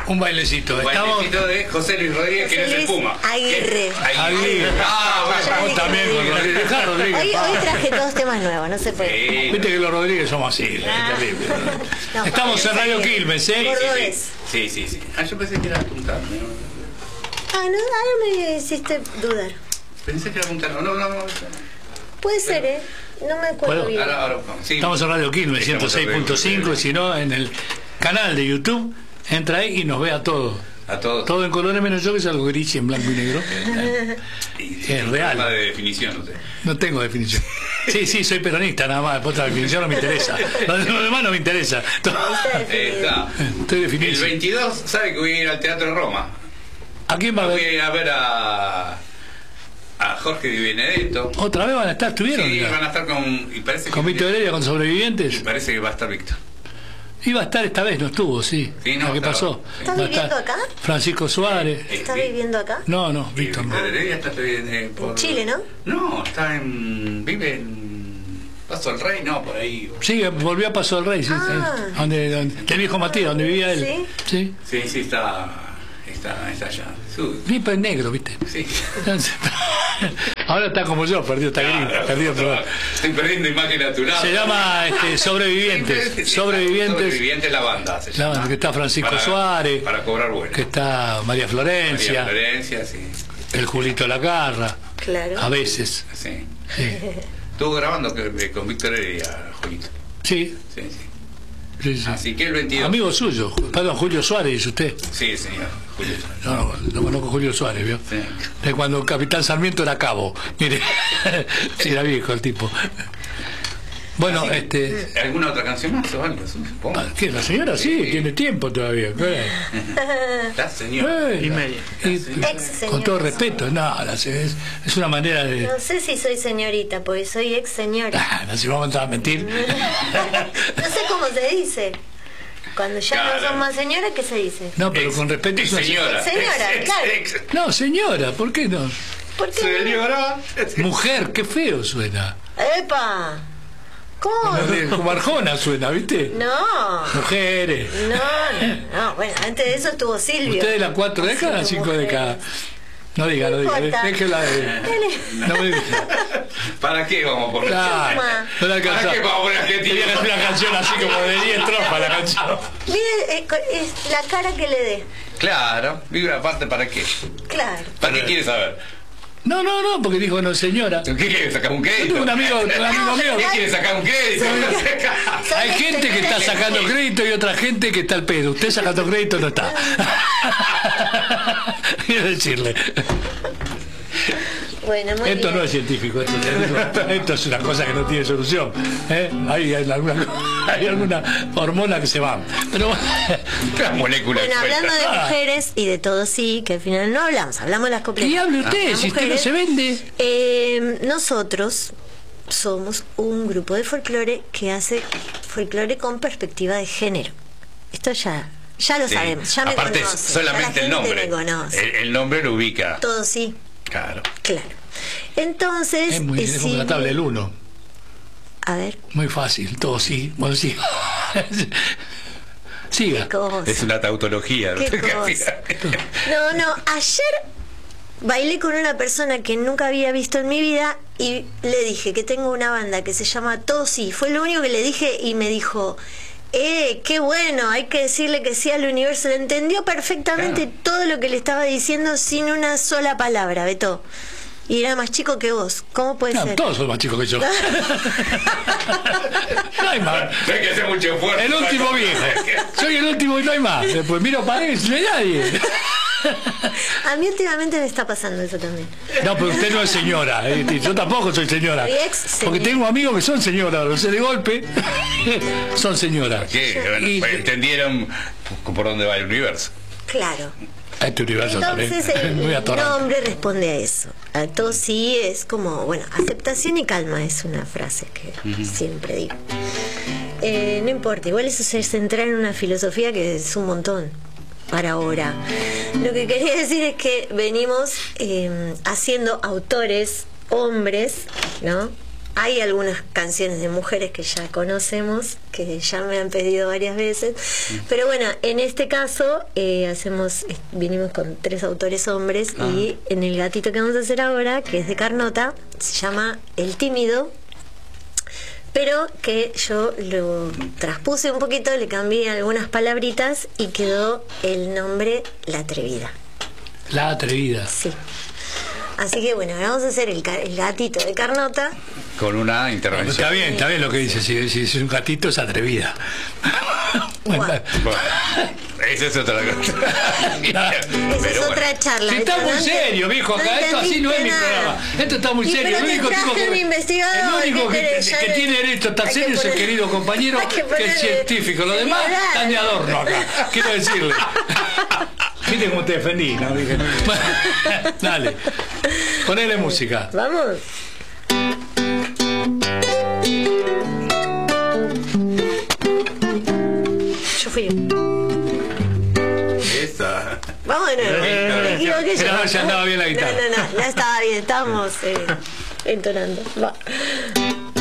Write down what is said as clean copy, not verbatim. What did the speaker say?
Un bailecito. Un bailecito de José Luis Rodríguez, que no es el Puma. Aguirre. Aguirre. Bueno. También con Rodríguez. Hoy traje todos temas nuevos, no se puede. Viste que los Rodríguez somos así, es terrible. No, Estamos en Radio Quilmes, ¿eh? Cordobés. Sí. Yo pensé que era apuntar. Ahora me hiciste dudar. Pensé que era apuntar. No. Puede ser, ¿eh? No me acuerdo bien. Ahora, sí. Estamos en Radio Quilmes, 106.5, y si no, en el canal de YouTube, entra ahí y nos ve a todos. A todos. Todo en colores menos yo, que salgo gris y en blanco y negro. Es real. De definición, no sé. No tengo definición. Sí, soy peronista nada más. Después la definición no me interesa. Lo demás no me interesa. Está. Estoy definido. El 22 sabe que voy a ir al Teatro Roma. ¿A quién va a Voy ver? a ir a ver a Jorge Di Benedetto. ¿Otra vez van a estar? ¿Estuvieron? Sí, van a estar con... Y parece ¿Con que, Víctor Heredia, con Sobrevivientes? y parece que va a estar Víctor. Iba a estar esta vez, no estuvo, sí. Sí, no, ¿Qué estaba. pasó? ¿Está Va a viviendo estar acá? Francisco Suárez. ¿Está viviendo acá? No, Víctor. Víctor Heredia está En Chile, ¿no? No, vive en Paso del Rey, no, por ahí. Sí, volvió a Paso del Rey, sí. Donde el viejo Matías, donde vivía él. ¿Sí? Sí, está allá. Lipa es negro, ¿viste? Sí. Ahora está como yo, perdido, está gris, perdido. Estoy perdiendo imagen a tu lado. Se llama Sobrevivientes. Sobrevivientes la banda. Se llama. Que está Francisco Suárez. Para cobrar bueno. Que está María Florencia. María Florencia, sí. El Julito Lacarra. Claro. A veces. Sí. Estuvo grabando con Víctor Heredia, Julito. Sí. Sí. Así que el 22. Amigo suyo, perdón, Julio Suárez, dice usted. Sí, señor, Julio. No conozco a Julio Suárez, ¿vio? Sí. De cuando Capitán Sarmiento era cabo. Mire, sí, era viejo el tipo. Bueno, ¿Alguna otra canción más o algo? Supongo. ¿Qué? La señora sí, tiene tiempo todavía. La señora. Y media. Con todo respeto, es una manera de... No sé si soy señorita, porque soy ex señora. No, si vamos a mentir. No sé cómo se dice. Cuando ya no son más señoras, ¿qué se dice? No, pero con respeto es una señora. Señora, claro. No, señora, ¿por qué no? ¿Por qué? Señora. Mujer, qué feo suena. ¡Epa! ¿Cómo? Como Arjona suena, ¿viste? No. Mujeres. No. Bueno, antes de eso estuvo Silvio. ¿Usted de las 4 décadas, 5 décadas? No diga. Déjela de... No me diga. ¿Para qué vamos a poner? Claro, no la alcanzó. ¿Para qué vamos a poner Argentina? Tenía que hacer una canción así como de 10 trofas la canción. Mire, es la cara que le dé. Claro, vive aparte, ¿para qué? Claro. ¿Para qué quiere saber? No, porque dijo no, señora. ¿Qué quiere sacar un crédito? Yo tengo un amigo mío. ¿Qué quiere sacar un crédito? Hay gente que está sacando crédito y otra gente que está al pedo. Usted sacando crédito no está. Quiero decirle. Bueno, muy esto bien. no es científico, esto es una cosa que no tiene solución. Hay alguna hormona que se va. Pero molécula. Bueno, hablando de mujeres y de todo, sí, que al final no hablamos de las completas. ¿Y hable usted? Si usted no se vende. Nosotros somos un grupo de folclore que hace folclore con perspectiva de género. Esto ya lo sabemos, ya me aparte conoce, solamente el nombre. El nombre lo ubica. Todo sí. Claro. Entonces Es como la tabla del 1. A ver. Muy fácil, todo sí. Bueno, sí. Siga. Es una tautología. No, ayer bailé con una persona que nunca había visto en mi vida y le dije que tengo una banda que se llama Todo Sí. Fue lo único que le dije y me dijo, qué bueno, hay que decirle que sí al universo. Le entendió perfectamente todo lo que le estaba diciendo sin una sola palabra, Beto. Y era más chico que vos. ¿Cómo puede ser? Todos son más chicos que yo. No hay más. No hay que hacer mucho esfuerzo. El último viejo. Soy el último y no hay más. Después miro para él y no hay nadie. A mí últimamente me está pasando eso también. No, pero usted no es señora. Yo tampoco soy señora. Porque tengo amigos que son señoras. No sé, de golpe son señoras. Bueno, entendieron por dónde va el universo. Claro. Este universo entonces el nombre responde a eso. Todo sí es como, bueno, aceptación y calma es una frase que siempre digo. No importa, igual eso se centra en una filosofía que es un montón para ahora. Lo que quería decir es que venimos haciendo autores, hombres, ¿no? hay algunas canciones de mujeres que ya conocemos, que ya me han pedido varias veces, pero bueno, en este caso vinimos con 3 autores hombres y en el gatito que vamos a hacer ahora, que es de Carnota, se llama El Tímido, pero que yo lo traspuse un poquito, le cambié algunas palabritas y quedó el nombre La Atrevida. La Atrevida. Sí. Así que bueno, ahora vamos a hacer el gatito de Carnota. Con una intervención. Está bien lo que dice. Si es un gatito, es atrevida. Bueno. Esa es otra cosa. Esa es otra charla. Si está muy serio, viejo, acá. Esto así no es mi programa. Esto está muy serio. El único que tiene derecho a estar serio es el querido compañero, que es científico. Los demás están de adorno acá. Quiero decirle. Viste cómo te defendí, ¿no? Dije, dale, ponele música. Vamos. Yo fui. Esa. Vamos de nuevo. Me equivoqué yo. Ya andaba bien la guitarra. No, ya estaba bien, estábamos entonando. Va.